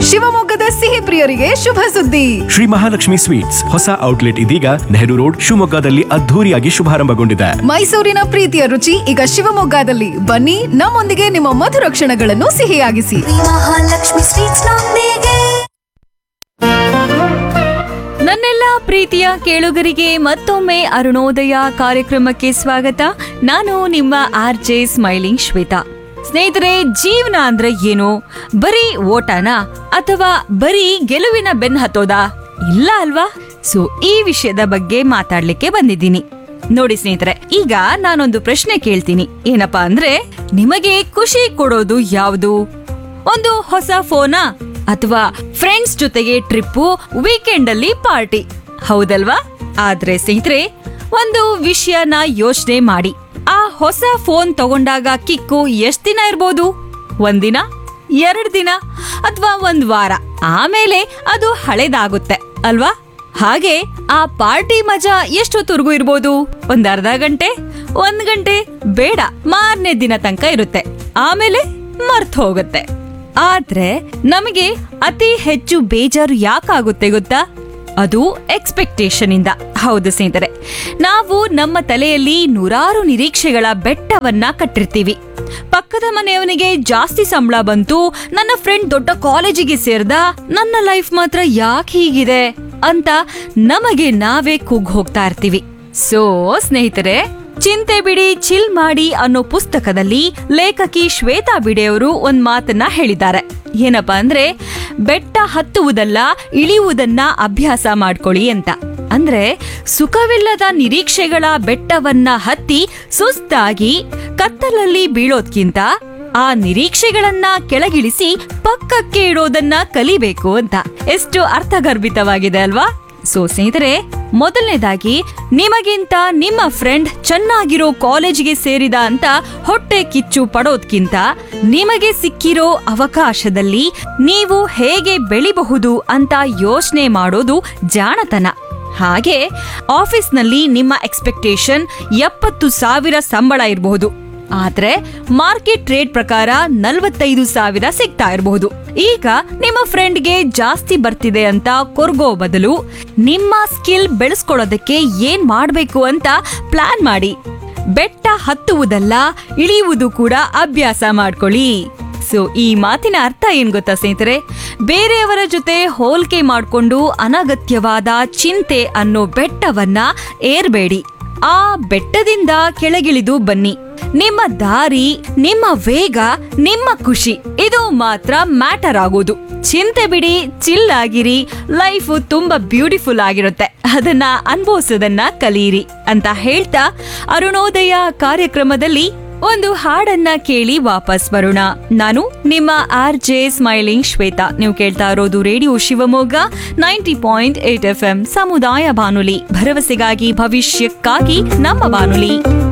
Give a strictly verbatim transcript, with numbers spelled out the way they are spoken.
ಶಿವಮೊಗ್ಗದ ಸಿಹಿ ಪ್ರಿಯರಿಗೆ ಶುಭ ಸುದ್ದಿ. ಶ್ರೀ ಮಹಾಲಕ್ಷ್ಮಿ ಸ್ವೀಟ್ಸ್ ಹೊಸ ಔಟ್ಲೆಟ್ ಇದೀಗ ನೆಹರು ರೋಡ್ ಶಿವಮೊಗ್ಗದಲ್ಲಿ ಅದ್ಧೂರಿಯಾಗಿ ಶುಭಾರಂಭಗೊಂಡಿದೆ. ಮೈಸೂರಿನ ಪ್ರೀತಿಯ ರುಚಿ ಈಗ ಶಿವಮೊಗ್ಗದಲ್ಲಿ. ಬನ್ನಿ, ನಮ್ಮೊಂದಿಗೆ ನಿಮ್ಮ ಮಧುರ ಕ್ಷಣಗಳನ್ನು ಸಿಹಿಯಾಗಿಸಿ. ಮಹಾಲಕ್ಷ್ಮಿ ಸ್ವೀಟ್ಸ್ ನೊಂದಿಗೆ. ನನ್ನೆಲ್ಲ ಪ್ರೀತಿಯ ಕೇಳುಗರಿಗೆ ಮತ್ತೊಮ್ಮೆ ಅರುಣೋದಯ ಕಾರ್ಯಕ್ರಮಕ್ಕೆ ಸ್ವಾಗತ. ನಾನು ನಿಮ್ಮ ಆರ್ ಜೆ ಸ್ಮೈಲಿಂಗ್ ಶ್ವೇತಾ. ಸ್ನೇಹಿತರೆ, ಜೀವನ ಅಂದ್ರೆ ಏನು? ಬರೀ ಓಟನಾ ಅಥವಾ ಬರೀ ಗೆಲುವಿನ ಬೆನ್ ಹತ್ತೋದಾ? ಇಲ್ಲ ಅಲ್ವಾ? ಸೊ ಈ ವಿಷಯದ ಬಗ್ಗೆ ಮಾತಾಡ್ಲಿಕ್ಕೆ ಬಂದಿದ್ದೀನಿ. ನೋಡಿ ಸ್ನೇಹಿತರೆ, ಈಗ ನಾನೊಂದು ಪ್ರಶ್ನೆ ಕೇಳ್ತೀನಿ. ಏನಪ್ಪಾ ಅಂದ್ರೆ, ನಿಮಗೆ ಖುಷಿ ಕೊಡೋದು ಯಾವುದು? ಒಂದು ಹೊಸ ಫೋನಾ ಅಥವಾ ಫ್ರೆಂಡ್ಸ್ ಜೊತೆಗೆ ಟ್ರಿಪ್ಪು, ವೀಕೆಂಡ್ ಅಲ್ಲಿ ಪಾರ್ಟಿ? ಹೌದಲ್ವಾ? ಆದ್ರೆ ಸ್ನೇಹಿತರೆ, ಒಂದು ವಿಷಯನ ಯೋಚನೆ ಮಾಡಿ. ಆ ಹೊಸ ಫೋನ್ ತಗೊಂಡಾಗ ಕಿಕ್ಕು ಎಷ್ಟ್ ದಿನ ಇರ್ಬೋದು? ಒಂದಿನ, ಎರಡ್ ದಿನ ಅಥವಾ ಒಂದ್ ವಾರ, ಆಮೇಲೆ ಅದು ಹಳೇದಾಗುತ್ತೆ ಅಲ್ವಾ? ಹಾಗೆ ಆ ಪಾರ್ಟಿ ಮಜಾ ಎಷ್ಟೊತ್ತವರೆಗೂ ಇರ್ಬೋದು? ಒಂದ್ ಅರ್ಧ ಗಂಟೆ, ಒಂದ್ ಗಂಟೆ, ಬೇಡ ಮಾರನೇ ದಿನ ತನಕ ಇರುತ್ತೆ, ಆಮೇಲೆ ಮರ್ತ್ ಹೋಗುತ್ತೆ. ಆದ್ರೆ ನಮಗೆ ಅತಿ ಹೆಚ್ಚು ಬೇಜಾರು ಯಾಕಾಗುತ್ತೆ ಗೊತ್ತಾ? ಅದು ಎಕ್ಸ್ಪೆಕ್ಟೇಷನ್ ಇಂದ. ಹೌದು ಸ್ನೇಹಿತರೆ, ನಾವು ನಮ್ಮ ತಲೆಯಲ್ಲಿ ನೂರಾರು ನಿರೀಕ್ಷೆಗಳ ಬೆಟ್ಟವನ್ನ ಕಟ್ಟಿರ್ತೀವಿ. ಪಕ್ಕದ ಮನೆಯವನಿಗೆ ಜಾಸ್ತಿ ಸಂಬಳ ಬಂತು, ನನ್ನ ಫ್ರೆಂಡ್ ದೊಡ್ಡ ಕಾಲೇಜಿಗೆ ಸೇರ್ದ, ನನ್ನ ಲೈಫ್ ಮಾತ್ರ ಯಾಕೆ ಹೀಗಿದೆ ಅಂತ ನಮಗೆ ನಾವೇ ಕೂಗ್ ಹೋಗ್ತಾ ಇರ್ತೀವಿ. ಸೋ ಸ್ನೇಹಿತರೆ, ಚಿಂತೆ ಬಿಡಿ ಚಿಲ್ ಮಾಡಿ ಅನ್ನೋ ಪುಸ್ತಕದಲ್ಲಿ ಲೇಖಕಿ ಶ್ವೇತಾ ಬಿಡೆಯವರು ಒಂದ್ ಮಾತನ್ನ ಹೇಳಿದ್ದಾರೆ. ಏನಪ್ಪಾ ಅಂದ್ರೆ, ಬೆಟ್ಟ ಹತ್ತುವುದಲ್ಲ, ಇಳಿಯುವುದನ್ನ ಅಭ್ಯಾಸ ಮಾಡ್ಕೊಳ್ಳಿ ಅಂತ. ಅಂದ್ರೆ ಸುಖವಿಲ್ಲದ ನಿರೀಕ್ಷೆಗಳ ಬೆಟ್ಟವನ್ನ ಹತ್ತಿ ಸುಸ್ತಾಗಿ ಕತ್ತಲಲ್ಲಿ ಬೀಳೋದ್ಕಿಂತ ಆ ನಿರೀಕ್ಷೆಗಳನ್ನ ಕೆಳಗಿಳಿಸಿ ಪಕ್ಕಕ್ಕೆ ಇಡೋದನ್ನ ಕಲಿಬೇಕು ಅಂತ. ಎಷ್ಟು ಅರ್ಥಗರ್ಭಿತವಾಗಿದೆ ಅಲ್ವಾ? ಸೊ ಸ್ನೇಹಿತರೆ, ಮೊದಲನೇದಾಗಿ, ನಿಮಗಿಂತ ನಿಮ್ಮ ಫ್ರೆಂಡ್ ಚೆನ್ನಾಗಿರೋ ಕಾಲೇಜಿಗೆ ಸೇರಿದ ಅಂತ ಹೊಟ್ಟೆ ಕಿಚ್ಚು ಪಡೋದ್ಕಿಂತ ನಿಮಗೆ ಸಿಕ್ಕಿರೋ ಅವಕಾಶದಲ್ಲಿ ನೀವು ಹೇಗೆ ಬೆಳಿಬಹುದು ಅಂತ ಯೋಚನೆ ಮಾಡೋದು ಜಾಣತನ. ಹಾಗೆ ಆಫೀಸ್ನಲ್ಲಿ ನಿಮ್ಮ ಎಕ್ಸ್ಪೆಕ್ಟೇಷನ್ ಎಪ್ಪತ್ತು ಸಾವಿರ ಸಂಬಳ ಇರಬಹುದು, ಆದ್ರೆ ಮಾರ್ಕೆಟ್ ರೇಟ್ ಪ್ರಕಾರ ನಲವತ್ತೈದು ಸಾವಿರ ಸಿಗ್ತಾ ಇರಬಹುದು. ಈಗ ನಿಮ್ಮ ಫ್ರೆಂಡ್ಗೆ ಜಾಸ್ತಿ ಬರ್ತಿದೆ ಅಂತ ಕೊರ್ಗೋ ಬದಲು ನಿಮ್ಮ ಸ್ಕಿಲ್ ಬೆಳೆಸ್ಕೊಳ್ಳೋದಕ್ಕೆ ಏನ್ ಮಾಡ್ಬೇಕು ಅಂತ ಪ್ಲಾನ್ ಮಾಡಿ. ಬೆಟ್ಟ ಹತ್ತುವುದಲ್ಲ, ಇಳಿಯುವುದು ಕೂಡ ಅಭ್ಯಾಸ ಮಾಡ್ಕೊಳ್ಳಿ. ಸೊ ಈ ಮಾತಿನ ಅರ್ಥ ಏನ್ ಗೊತ್ತಾ ಸ್ನೇಹಿತರೆ? ಬೇರೆಯವರ ಜೊತೆ ಹೋಲಿಕೆ ಮಾಡ್ಕೊಂಡು ಅನಗತ್ಯವಾದ ಚಿಂತೆ ಅನ್ನೋ ಬೆಟ್ಟವನ್ನ ಏರ್ಬೇಡಿ. ಆ ಬೆಟ್ಟದಿಂದ ಕೆಳಗಿಳಿದು ಬನ್ನಿ. ನಿಮ್ಮ ದಾರಿ, ನಿಮ್ಮ ವೇಗ, ನಿಮ್ಮ ಖುಷಿ, ಇದು ಮಾತ್ರ ಮ್ಯಾಟರ್ ಆಗೋದು. ಚಿಂತೆ ಬಿಡಿ, ಚಿಲ್ ಆಗಿರಿ. ಲೈಫ್ ತುಂಬಾ ಬ್ಯೂಟಿಫುಲ್ ಆಗಿರುತ್ತೆ, ಅದನ್ನ ಅನುಭವಿಸೋದನ್ನ ಕಲಿಯಿರಿ ಅಂತ ಹೇಳ್ತಾ ಅರುಣೋದಯ ಕಾರ್ಯಕ್ರಮದಲ್ಲಿ ಒಂದು ಹಾಡನ್ನ ಕೇಳಿ ವಾಪಸ್ ಬರೋಣ. ನಾನು ನಿಮ್ಮ ಆರ್ ಜೆ ಸ್ಮೈಲಿಂಗ್ ಶ್ವೇತಾ. ನೀವು ಕೇಳ್ತಾ ಇರೋದು radio Shivamogga ninety point eight F M ಸಮುದಾಯ ಬಾನುಲಿ, ಭರವಸೆಗಾಗಿ ಭವಿಷ್ಯಕ್ಕಾಗಿ ನಮ್ಮ ಬಾನುಲಿ.